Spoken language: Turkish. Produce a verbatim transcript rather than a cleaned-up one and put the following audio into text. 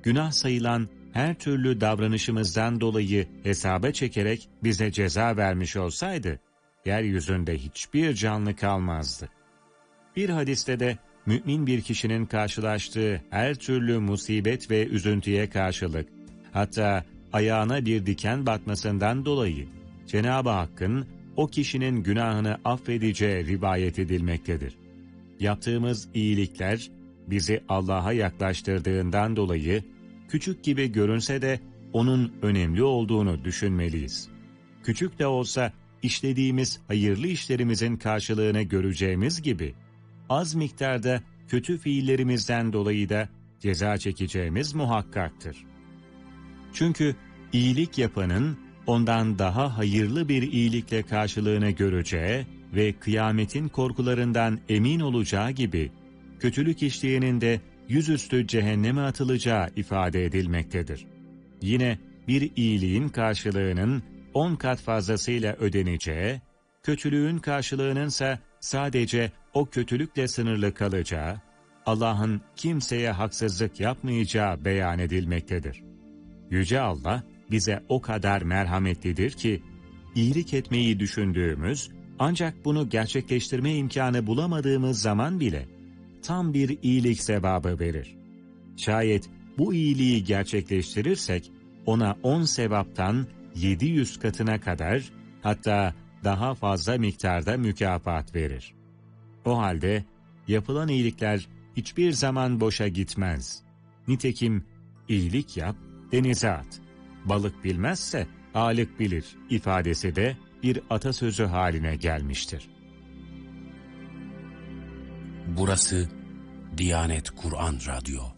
günah sayılan her türlü davranışımızdan dolayı hesaba çekerek bize ceza vermiş olsaydı, yeryüzünde hiçbir canlı kalmazdı. Bir hadiste de mümin bir kişinin karşılaştığı her türlü musibet ve üzüntüye karşılık, hatta ayağına bir diken batmasından dolayı Cenab-ı Hakk'ın o kişinin günahını affedeceği rivayet edilmektedir. Yaptığımız iyilikler bizi Allah'a yaklaştırdığından dolayı küçük gibi görünse de onun önemli olduğunu düşünmeliyiz. Küçük de olsa işlediğimiz hayırlı işlerimizin karşılığını göreceğimiz gibi, az miktarda kötü fiillerimizden dolayı da ceza çekeceğimiz muhakkaktır. Çünkü iyilik yapanın ondan daha hayırlı bir iyilikle karşılığını göreceği ve kıyametin korkularından emin olacağı gibi, kötülük işleyenin de yüzüstü cehenneme atılacağı ifade edilmektedir. Yine bir iyiliğin karşılığının on kat fazlasıyla ödeneceği, kötülüğün karşılığınınsa sadece o kötülükle sınırlı kalacağı, Allah'ın kimseye haksızlık yapmayacağı beyan edilmektedir. Yüce Allah bize o kadar merhametlidir ki, iyilik etmeyi düşündüğümüz, ancak bunu gerçekleştirme imkanı bulamadığımız zaman bile, tam bir iyilik sevabı verir. Şayet bu iyiliği gerçekleştirirsek, ona on sevaptan yedi yüz katına kadar, hatta daha fazla miktarda mükafat verir. O halde yapılan iyilikler hiçbir zaman boşa gitmez. Nitekim iyilik yap, denize at. Balık bilmezse ağalık bilir ifadesi de bir atasözü haline gelmiştir. Burası Diyanet Kur'an Radyo.